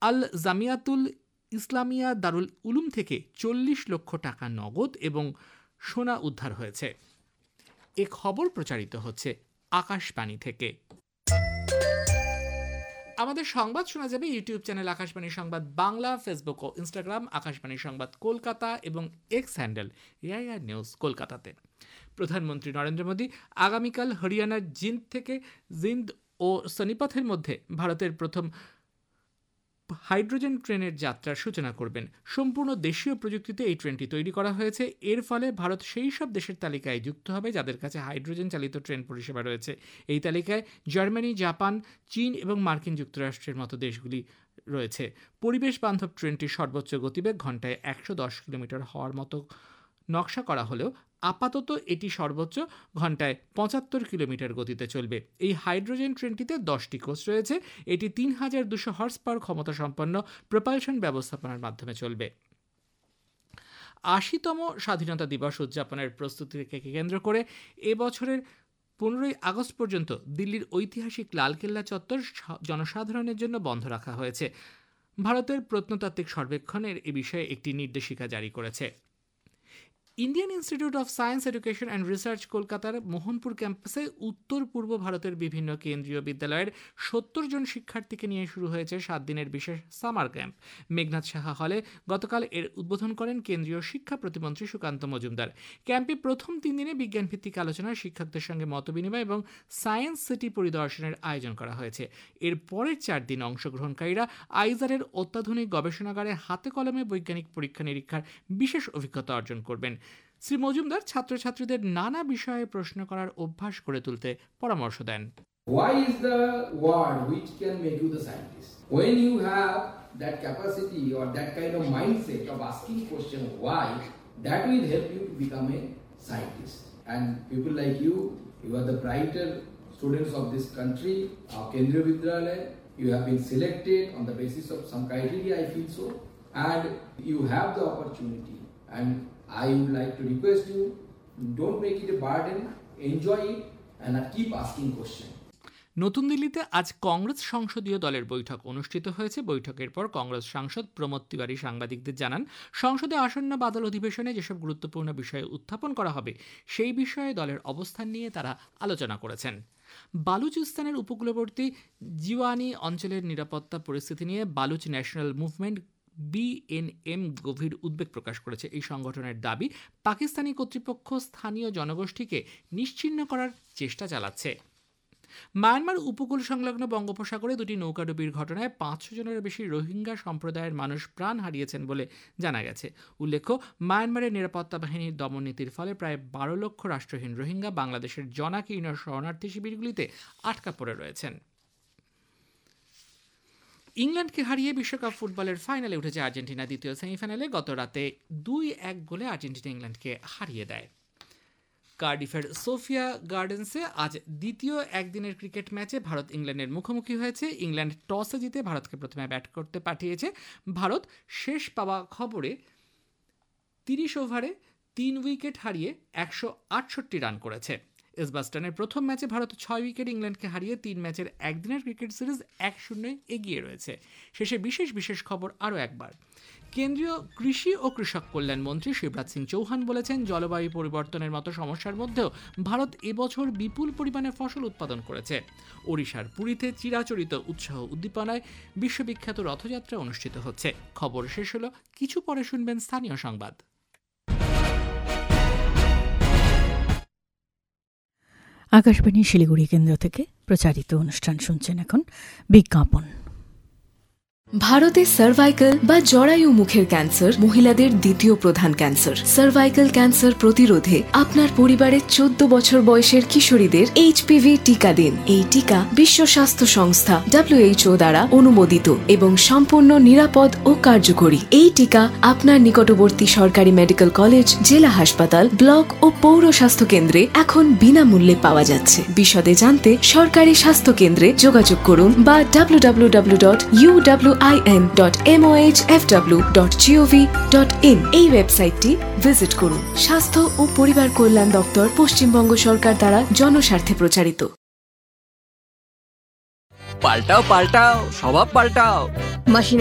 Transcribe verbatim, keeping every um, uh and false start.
আল জামিয়াতুল ইসলামিয়া দারুল উলুম থেকে চল্লিশ লক্ষ টাকা নগদ এবং সোনা উদ্ধার হয়েছে। এ খবর প্রচারিত হচ্ছে আকাশবাণী থেকে। আমাদের সংবাদ শোনা যাবে ইউটিউব চ্যানেল আকাশবাণী সংবাদ বাংলা, ফেসবুক ও ইনস্টাগ্রাম আকাশবাণী সংবাদ কলকাতা এবং এক্স হ্যান্ডেল এআইআর নিউজ কলকাতাতে। প্রধানমন্ত্রী নরেন্দ্র মোদী আগামীকাল হরিয়ানার জিন্দ থেকে জিন্দ ও সোনিপথের মধ্যে ভারতের প্রথম হাইড্রোজেন ট্রেনের যাত্রার সূচনা করবেন। সম্পূর্ণ দেশীয় প্রযুক্তিতে এই ট্রেনটি তৈরি করা হয়েছে। এর ফলে ভারত সেই সব দেশের তালিকায় যুক্ত হবে যাদের কাছে হাইড্রোজেন চালিত ট্রেন পরিষেবা রয়েছে। এই তালিকায় জার্মানি, জাপান, চীন এবং মার্কিন যুক্তরাষ্ট্রের মতো দেশগুলি রয়েছে। পরিবেশ বান্ধব ট্রেনটির সর্বোচ্চ গতিবেগ ঘন্টায় একশো দশ কিলোমিটার হওয়ার মতো নকশা করা হলেও আপাতত এটি সর্বোচ্চ ঘন্টায় পঁচাত্তর কিলোমিটার গতিতে চলবে। এই হাইড্রোজেন ট্রেনটিতে দশটি কোচ রয়েছে। এটি তিন হাজার দুশো হর্স পাওয়ার ক্ষমতা সম্পন্ন প্রপালশন ব্যবস্থাপনার মাধ্যমে চলবে। আশিতম স্বাধীনতা দিবস উদযাপনের প্রস্তুতিকে কেন্দ্র করে এবছরের পনেরোই আগস্ট পর্যন্ত দিল্লির ঐতিহাসিক লালকেল্লা চত্বর জনসাধারণের জন্য বন্ধ রাখা হয়েছে। ভারতের প্রত্নতাত্ত্বিক সর্বেক্ষণের এ বিষয়ে একটি নির্দেশিকা জারি করেছে। Indian institute of science education and research কলকাতার মোহনপুর ক্যাম্পাসে উত্তর পূর্ব ভারতের বিভিন্ন কেন্দ্রীয় বিদ্যালয়ের সত্তর জন শিক্ষার্থীকে নিয়ে শুরু হয়েছে সাত দিনের বিশেষ সামার ক্যাম্প। মেঘনাথ সাহা হলে গতকাল এর উদ্বোধন করেন কেন্দ্রীয় শিক্ষা প্রতিমন্ত্রী সুকান্ত মজুমদার। ক্যাম্পে প্রথম তিন দিনে বিজ্ঞানভিত্তিক আলোচনা, শিক্ষকদের সঙ্গে মতবিনিময় এবং সায়েন্স সিটি পরিদর্শনের আয়োজন করা হয়েছে। এর পরের চার দিন অংশগ্রহণকারীরা আইজারের অত্যাধুনিক গবেষণাগারে হাতে কলমে বৈজ্ঞানিক পরীক্ষা নিরীক্ষার বিশেষ অভিজ্ঞতা অর্জন করবেন। শ্রী মজুমদার ছাত্রছাত্রীদের নানা বিষয়ে প্রশ্ন করার অভ্যাস করে তুলতে পরামর্শ দেন। Why is the word which can make you the scientist? When you have that capacity or that kind of mindset of asking question why, that will help you to become a scientist. And people like you, you are the brighter students of this country, our Kendriya Vidyalaya. You have been selected on the basis of some criteria, I feel so, and you have the opportunity. And I would like to request you, don't make it a burden, enjoy it and keep asking questions. নতুন দিল্লিতে আজ কংগ্রেস সংসদীয় দলের বৈঠক অনুষ্ঠিত হয়েছে। বৈঠকের পর কংগ্রেস সাংসদ প্রমোদ তিওয়ারি সাংবাদিকদের জানান, সংসদে আসন্ন বাদল অধিবেশনে যেসব গুরুত্বপূর্ণ বিষয়ে উত্থাপন করা হবে সেই বিষয়ে দলের অবস্থান নিয়ে তারা আলোচনা করেছেন। বালুচিস্তানের উপকূলবর্তী জিওয়ানি অঞ্চলের নিরাপত্তা পরিস্থিতি নিয়ে বালুচ ন্যাশনাল মুভমেন্ট বিএনএম গভীর উদ্বেগ প্রকাশ করেছে। এই সংগঠনের দাবি, পাকিস্তানি কর্তৃপক্ষ স্থানীয় জনগোষ্ঠীকে নিশ্চিহ্ন করার চেষ্টা চালাচ্ছে। মায়ানমার উপকূল সংলগ্ন বঙ্গোপসাগরে দুটি নৌকাডুবির ঘটনায় পাঁচশো জনের বেশি রোহিঙ্গা সম্প্রদায়ের মানুষ প্রাণ হারিয়েছেন বলে জানা গেছে। উল্লেখ্য, মায়ানমারের নিরাপত্তা বাহিনীর দমননীতির ফলে প্রায় বারো লক্ষ রাষ্ট্রহীন রোহিঙ্গা বাংলাদেশের জনাকীর্ণ শরণার্থী শিবিরগুলিতে আটকা পড়ে রয়েছেন। ইংল্যান্ডকে হারিয়ে বিশ্বকাপ ফুটবলের ফাইনালে উঠেছে আর্জেন্টিনা। দ্বিতীয় সেমিফাইনালে গত রাতে দুই এক গোলে আর্জেন্টিনা ইংল্যান্ডকে হারিয়ে দেয়। কার্ডিফের সোফিয়া গার্ডেন্সে আজ দ্বিতীয় একদিনের ক্রিকেট ম্যাচে ভারত ইংল্যান্ডের মুখোমুখি হয়েছে। ইংল্যান্ড টসে জিতে ভারতকে প্রথমে ব্যাট করতে পাঠিয়েছে। ভারত শেষ পাওয়া খবরে তিরিশ ওভারে তিন উইকেট হারিয়ে একশো আটষট্টি রান করেছে। এজবাস্টনের প্রথম ম্যাচে ভারত ছয় উইকেট ইংল্যান্ডকে হারিয়ে তিন ম্যাচের একদিনের ক্রিকেট সিরিজ এক শূন্যে এগিয়ে রয়েছে। শেষে বিশেষ বিশেষ খবর আরও একবার। কেন্দ্রীয় কৃষি ও কৃষক কল্যাণ মন্ত্রী শিবরাজ সিং চৌহান বলেছেন, জলবায়ু পরিবর্তনের মতো সমস্যার মধ্যেও ভারত এবছর বিপুল পরিমাণে ফসল উৎপাদন করেছে। ওড়িশার পুরীতে চিরাচরিত উৎসাহ উদ্দীপনায় বিশ্ববিখ্যাত রথযাত্রা অনুষ্ঠিত হচ্ছে। খবর শেষ হলো, কিছু পরে শুনবেন স্থানীয় সংবাদ। আকাশবাণী শিলিগুড়ি কেন্দ্র থেকে প্রচারিত অনুষ্ঠান শুনছেন এখন। বিজ্ঞাপন। ভারতে সার্ভাইকাল বা জরায়ু মুখের ক্যান্সার মহিলাদের দ্বিতীয় প্রধান ক্যান্সার। সার্ভাইকাল ক্যান্সার প্রতিরোধে আপনার পরিবারের চোদ্দ বছর বয়সের কিশোরীদের এইচপিভি টিকা দিন। এই টিকা বিশ্ব স্বাস্থ্য সংস্থা ডব্লিউএইচও দ্বারা অনুমোদিত এবং সম্পূর্ণ নিরাপদ ও কার্যকরী। এই টিকা আপনার নিকটবর্তী সরকারি মেডিকেল কলেজ, জেলা হাসপাতাল, ব্লক ও পৌর স্বাস্থ্য কেন্দ্রে এখন বিনামূল্যে পাওয়া যাচ্ছে। বিশদে জানতে সরকারি স্বাস্থ্য কেন্দ্রে যোগাযোগ করুন বা W W W dot U W I N dot M O H F W dot G O V dot in এই ওয়েবসাইটটি ভিজিট করুন। স্বাস্থ্য ও পরিবার কল্যাণ দপ্তর, পশ্চিমবঙ্গ সরকার দ্বারা জনস্বার্থে প্রচারিত। পাল্টাও পাল্টাও, স্বভাব পাল্টাও। মেশিন